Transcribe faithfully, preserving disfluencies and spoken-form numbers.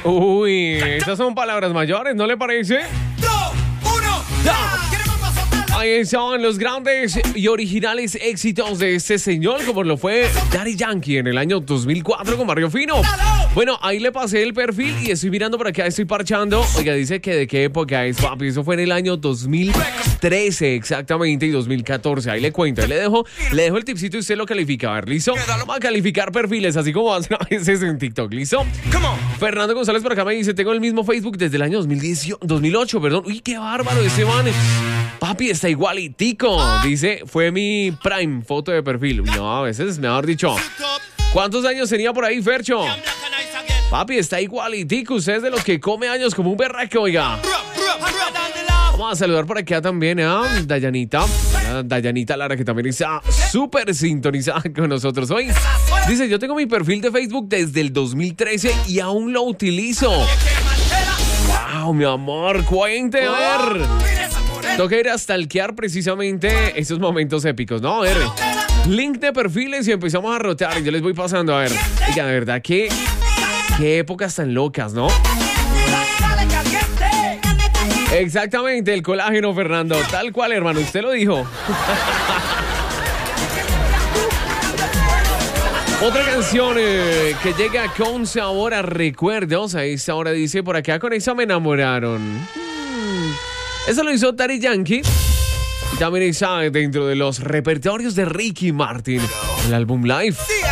Uy, esas son palabras mayores, ¿no le parece? Ahí estaban los grandes y originales éxitos de este señor, como lo fue Daddy Yankee en el año dos mil cuatro con Barrio Fino. Bueno, ahí le pasé el perfil y estoy mirando por acá, estoy parchando. Oiga, dice que de qué época es, papi. Eso fue en el año dos mil trece exactamente y dos mil catorce. Ahí le cuento, ahí le dejo, le dejo el tipcito y usted lo califica. A ver, ¿listo? Vamos a calificar perfiles, así como hacen a veces en TikTok, ¿listo? Fernando González por acá me dice, tengo el mismo Facebook desde el año dos mil dieciocho, dos mil ocho, perdón. Uy, qué bárbaro ese man. Papi, está igualitico. Dice, fue mi prime foto de perfil. No, a veces, mejor dicho. ¿Cuántos años tenía por ahí, Fercho? Papi, está igualitico. Usted es de los que come años como un berraco, oiga. Vamos a saludar por acá también a ¿eh? Dayanita. Dayanita Lara, que también está súper sintonizada con nosotros hoy. Dice, yo tengo mi perfil de Facebook desde el dos mil trece y aún lo utilizo. Wow, mi amor, cuente, a ver. Toca ir a stalkear precisamente esos momentos épicos, ¿no? A ver, link de perfiles y empezamos a rotar. Y yo les voy pasando, a ver. Oiga, de verdad, qué, qué épocas tan locas, ¿no? Exactamente, el colágeno, Fernando. Tal cual, hermano, usted lo dijo. Otra canción eh, que llega con sabor a recuerdos. A esta hora dice, por acá con esa me enamoraron. Hmm. Eso lo hizo Daddy Yankee. Y también está dentro de los repertorios de Ricky Martin, el álbum Live.